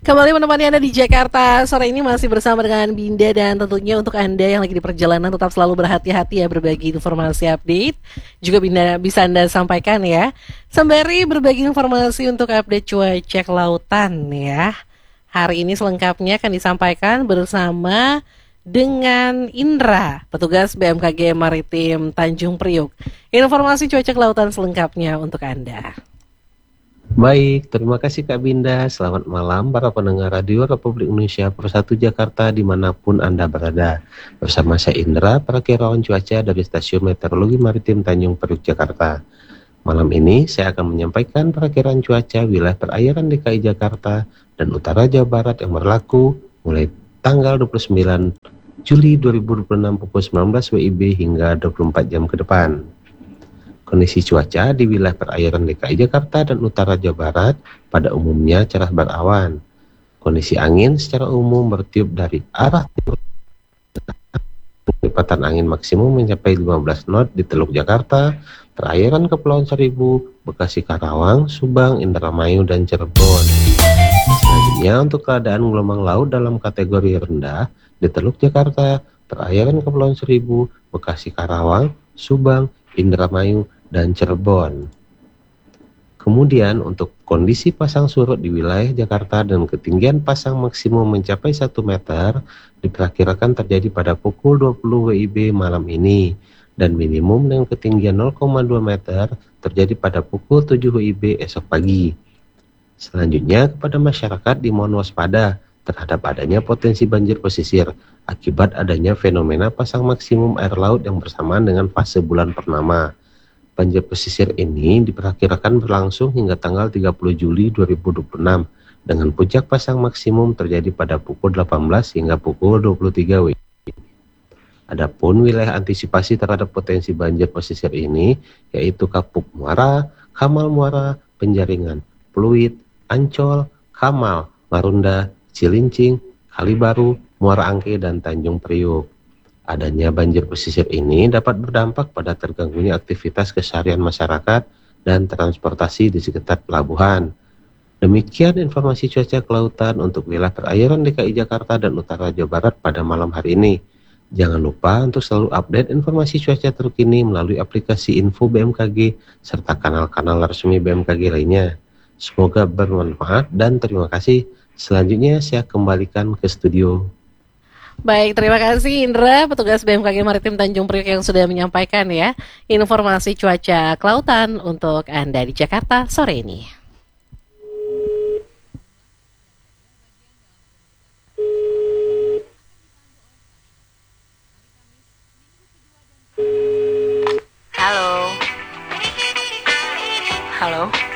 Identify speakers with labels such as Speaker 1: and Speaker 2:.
Speaker 1: Kembali menemani Anda di Jakarta sore ini masih bersama dengan Binda, dan tentunya untuk Anda yang lagi di perjalanan tetap selalu berhati-hati ya, berbagi informasi update juga Binda bisa Anda sampaikan ya, sembari berbagi informasi untuk update cuaca kelautan ya. Hari ini selengkapnya akan disampaikan bersama dengan Indra, petugas BMKG Maritim Tanjung Priuk. Informasi cuaca kelautan selengkapnya untuk Anda.
Speaker 2: Baik, terima kasih Kak Binda. Selamat malam para pendengar Radio Republik Indonesia Persatu Jakarta dimanapun Anda berada. Bersama saya Indra, perakirawan cuaca dari Stasiun Meteorologi Maritim Tanjung Priok, Jakarta. Malam ini saya akan menyampaikan perakiraan cuaca wilayah perairan DKI Jakarta dan utara Jawa Barat yang berlaku mulai tanggal 29 Juli 2026 pukul 19 WIB hingga 24 jam ke depan. Kondisi cuaca di wilayah perairan DKI Jakarta dan utara Jawa Barat pada umumnya cerah berawan. Kondisi angin secara umum bertiup dari arah timur. Kecepatan angin maksimum mencapai 15 knot di Teluk Jakarta, perairan Kepulauan Seribu, Bekasi, Karawang, Subang, Indramayu, dan Cirebon. Selanjutnya untuk keadaan gelombang laut dalam kategori rendah di Teluk Jakarta, perairan Kepulauan Seribu, Bekasi, Karawang, Subang, Indramayu, dan Cirebon. Kemudian untuk kondisi pasang surut di wilayah Jakarta dan ketinggian pasang maksimum mencapai 1 meter diperkirakan terjadi pada pukul 20 WIB malam ini, dan minimum dengan ketinggian 0,2 meter terjadi pada pukul 7 WIB esok pagi. Selanjutnya kepada masyarakat dimohon waspada terhadap adanya potensi banjir pesisir akibat adanya fenomena pasang maksimum air laut yang bersamaan dengan fase bulan purnama. Banjir pesisir ini diperkirakan berlangsung hingga tanggal 30 Juli 2026 dengan puncak pasang maksimum terjadi pada pukul 18 hingga pukul 23 WIB. Adapun wilayah antisipasi terhadap potensi banjir pesisir ini yaitu Kapuk Muara, Kamal Muara, Penjaringan, Pluit, Ancol, Kamal, Marunda, Cilincing, Kalibaru, Muara Angke, dan Tanjung Priuk. Adanya banjir pesisir ini dapat berdampak pada terganggunya aktivitas keseharian masyarakat dan transportasi di sekitar pelabuhan. Demikian informasi cuaca kelautan untuk wilayah perairan DKI Jakarta dan utara Jawa Barat pada malam hari ini. Jangan lupa untuk selalu update informasi cuaca terkini melalui aplikasi Info BMKG serta kanal-kanal resmi BMKG lainnya. Semoga bermanfaat dan terima kasih. Selanjutnya saya kembalikan ke studio.
Speaker 1: Baik, terima kasih Indra, petugas BMKG Maritim Tanjung Priok yang sudah menyampaikan ya informasi cuaca kelautan untuk Anda di Jakarta sore ini.
Speaker 3: Halo. Halo.